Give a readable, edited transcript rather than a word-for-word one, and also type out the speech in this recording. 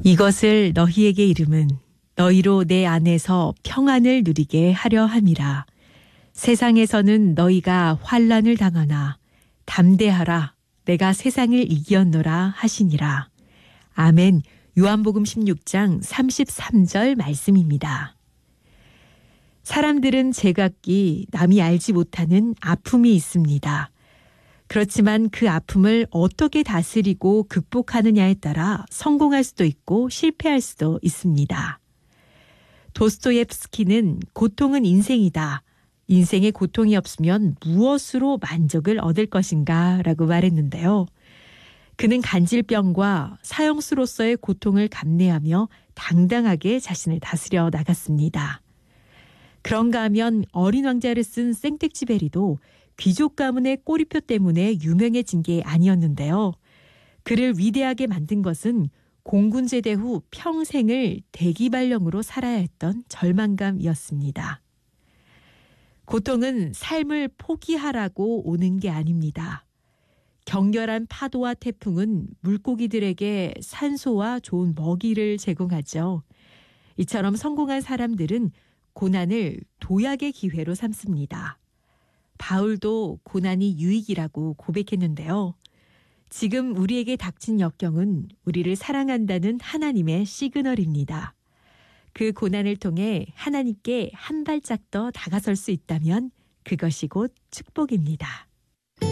이것을 너희에게 이름은 너희로 내 안에서 평안을 누리게 하려 함이라. 세상에서는 너희가 환난을 당하나 담대하라. 내가 세상을 이기었노라 하시니라. 아멘. 요한복음 16장 33절 말씀입니다. 사람들은 제각기 남이 알지 못하는 아픔이 있습니다. 그렇지만 그 아픔을 어떻게 다스리고 극복하느냐에 따라 성공할 수도 있고 실패할 수도 있습니다. 도스토옙스키는 고통은 인생이다. 인생에 고통이 없으면 무엇으로 만족을 얻을 것인가 라고 말했는데요. 그는 간질병과 사형수로서의 고통을 감내하며 당당하게 자신을 다스려 나갔습니다. 그런가 하면 어린 왕자를 쓴 생텍쥐베리도 귀족 가문의 꼬리표 때문에 유명해진 게 아니었는데요. 그를 위대하게 만든 것은 공군 제대 후 평생을 대기발령으로 살아야 했던 절망감이었습니다. 고통은 삶을 포기하라고 오는 게 아닙니다. 격렬한 파도와 태풍은 물고기들에게 산소와 좋은 먹이를 제공하죠. 이처럼 성공한 사람들은 고난을 도약의 기회로 삼습니다. 바울도 고난이 유익이라고 고백했는데요. 지금 우리에게 닥친 역경은 우리를 사랑한다는 하나님의 시그널입니다. 그 고난을 통해 하나님께 한 발짝 더 다가설 수 있다면 그것이 곧 축복입니다.